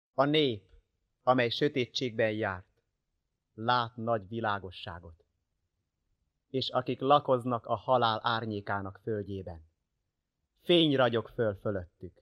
A nép, amely sötétségben járt, lát nagy világosságot, és akik lakoznak a halál árnyékának földjében, fény ragyog föl fölöttük.